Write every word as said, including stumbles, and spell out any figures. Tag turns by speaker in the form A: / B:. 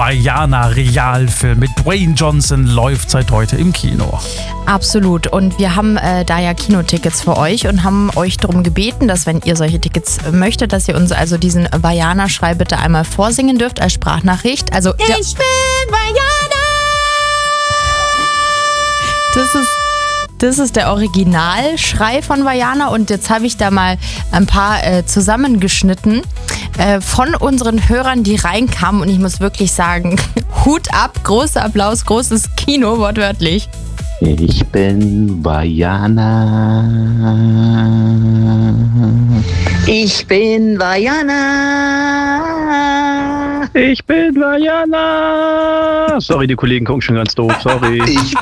A: Vaiana Realfilm mit Dwayne Johnson läuft seit heute im Kino.
B: Absolut. Und wir haben äh, da ja Kinotickets für euch und haben euch darum gebeten, dass, wenn ihr solche Tickets möchtet, dass ihr uns also diesen Vaiana-Schrei bitte einmal vorsingen dürft als Sprachnachricht. Also
C: Ich bin Vaiana!
B: das ist Das ist der Originalschrei von Vaiana und jetzt habe ich da mal ein paar äh, zusammengeschnitten äh, von unseren Hörern, die reinkamen und ich muss wirklich sagen, Hut ab, großer Applaus, großes Kino, wortwörtlich.
D: Ich bin Vaiana.
C: Ich bin Vaiana!
E: Ich bin Vaiana. Sorry, die Kollegen gucken schon ganz doof, sorry.
D: Ich